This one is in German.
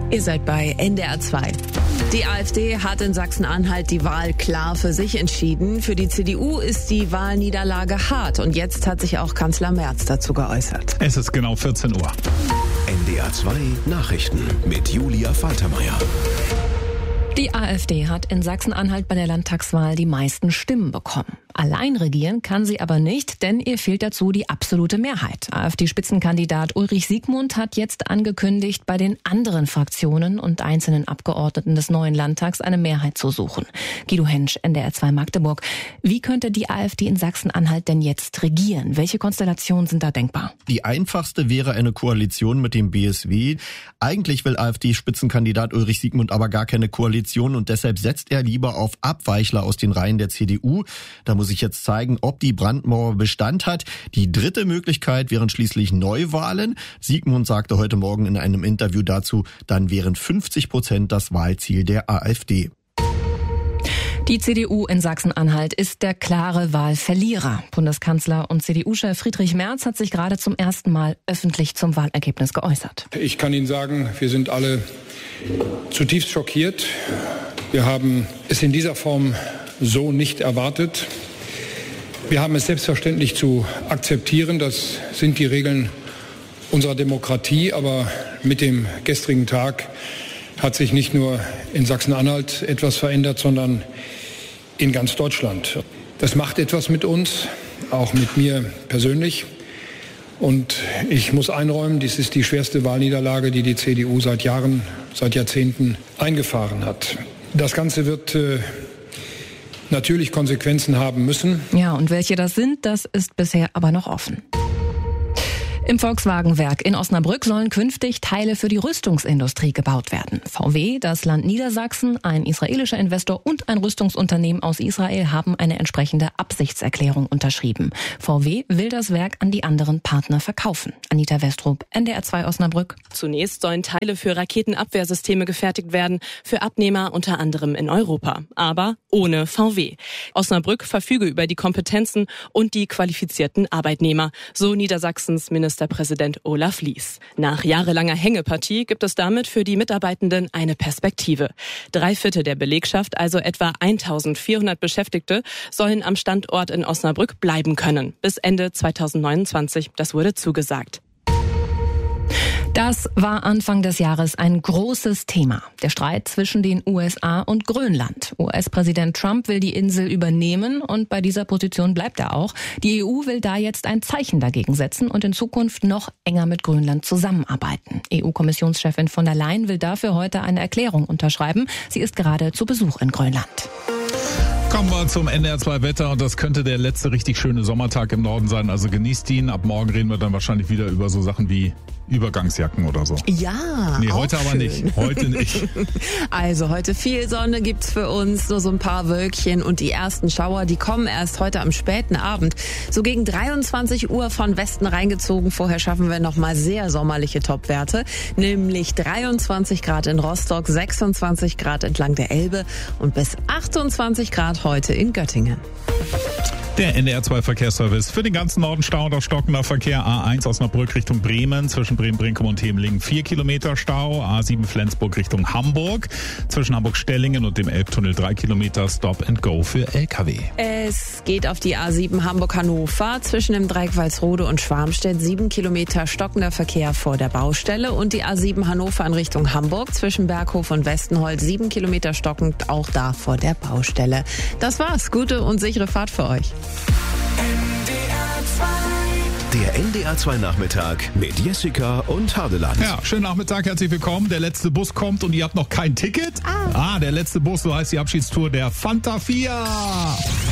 Ihr seid bei NDR 2. Die AfD hat in Sachsen-Anhalt die Wahl klar für sich entschieden. Für die CDU ist die Wahlniederlage hart. Und jetzt hat sich auch Kanzler Merz dazu geäußert. Es ist genau 14 Uhr. NDR 2 Nachrichten mit Julia Faltermeier. Die AfD hat in Sachsen-Anhalt bei der Landtagswahl die meisten Stimmen bekommen. Allein regieren kann sie aber nicht, denn ihr fehlt dazu die absolute Mehrheit. AfD-Spitzenkandidat Ulrich Siegmund hat jetzt angekündigt, bei den anderen Fraktionen und einzelnen Abgeordneten des neuen Landtags eine Mehrheit zu suchen. Guido Hensch, NDR 2 Magdeburg. Wie könnte die AfD in Sachsen-Anhalt denn jetzt regieren? Welche Konstellationen sind da denkbar? Die einfachste wäre eine Koalition mit dem BSW. Eigentlich will AfD-Spitzenkandidat Ulrich Siegmund aber gar keine Koalition und deshalb setzt er lieber auf Abweichler aus den Reihen der CDU. Da muss ich jetzt zeigen, ob die Brandmauer Bestand hat. Die dritte Möglichkeit wären schließlich Neuwahlen. Siegmund sagte heute Morgen in einem Interview dazu, dann wären 50% das Wahlziel der AfD. Die CDU in Sachsen-Anhalt ist der klare Wahlverlierer. Bundeskanzler und CDU-Chef Friedrich Merz hat sich gerade zum ersten Mal öffentlich zum Wahlergebnis geäußert. Ich kann Ihnen sagen, wir sind alle zutiefst schockiert. Wir haben es in dieser Form so nicht erwartet. Wir haben es selbstverständlich zu akzeptieren. Das sind die Regeln unserer Demokratie. Aber mit dem gestrigen Tag hat sich nicht nur in Sachsen-Anhalt etwas verändert, sondern in ganz Deutschland. Das macht etwas mit uns, auch mit mir persönlich. Und ich muss einräumen, dies ist die schwerste Wahlniederlage, die die CDU seit Jahren, seit Jahrzehnten eingefahren hat. Das Ganze wird natürlich Konsequenzen haben müssen. Ja, und welche das sind, das ist bisher aber noch offen. Im Volkswagenwerk in Osnabrück sollen künftig Teile für die Rüstungsindustrie gebaut werden. VW, das Land Niedersachsen, ein israelischer Investor und ein Rüstungsunternehmen aus Israel haben eine entsprechende Absichtserklärung unterschrieben. VW will das Werk an die anderen Partner verkaufen. Anita Westrup, NDR 2 Osnabrück. Zunächst sollen Teile für Raketenabwehrsysteme gefertigt werden, für Abnehmer unter anderem in Europa. Aber ohne VW. Osnabrück verfüge über die Kompetenzen und die qualifizierten Arbeitnehmer, so Niedersachsens Ministerpräsident Olaf Lies. Nach jahrelanger Hängepartie gibt es damit für die Mitarbeitenden eine Perspektive. 3/4 der Belegschaft, also etwa 1400 Beschäftigte, sollen am Standort in Osnabrück bleiben können. Bis Ende 2029, das wurde zugesagt. Das war Anfang des Jahres ein großes Thema. Der Streit zwischen den USA und Grönland. US-Präsident Trump will die Insel übernehmen und bei dieser Position bleibt er auch. Die EU will da jetzt ein Zeichen dagegen setzen und in Zukunft noch enger mit Grönland zusammenarbeiten. EU-Kommissionschefin von der Leyen will dafür heute eine Erklärung unterschreiben. Sie ist gerade zu Besuch in Grönland. Kommen wir zum NDR 2 Wetter und das könnte der letzte richtig schöne Sommertag im Norden sein. Also genießt ihn. Ab morgen reden wir dann wahrscheinlich wieder über so Sachen wie Übergangsjacken oder so. Ja, nee, heute aber schön. nicht. Heute nicht. Also heute viel Sonne gibt's für uns, nur so ein paar Wölkchen und die ersten Schauer, die kommen erst heute am späten Abend. So gegen 23 Uhr von Westen reingezogen. Vorher schaffen wir nochmal sehr sommerliche Topwerte, nämlich 23 Grad in Rostock, 26 Grad entlang der Elbe und bis 28 Grad heute in Göttingen. Der NDR 2 Verkehrsservice für den ganzen Norden Stau und stockender Verkehr. A1 Osnabrück Richtung Bremen, zwischen Bremen-Brinkum und Hemelingen 4 Kilometer Stau. A7 Flensburg Richtung Hamburg, zwischen Hamburg-Stellingen und dem Elbtunnel 3 Kilometer Stop and Go für LKW. Es geht auf die A7 Hamburg-Hannover, zwischen dem Dreieck Walsrode und Schwarmstedt 7 Kilometer stockender Verkehr vor der Baustelle und die A7 Hannover in Richtung Hamburg, zwischen Berghof und Westenholz 7 Kilometer stockend, auch da vor der Baustelle. Das war's, gute und sichere Fahrt für euch. Der NDR 2 Nachmittag mit Jessica und Hadeland. Ja, schönen Nachmittag, herzlich willkommen. Der letzte Bus kommt und ihr habt noch kein Ticket? Der letzte Bus, so heißt die Abschiedstour der Fanta 4.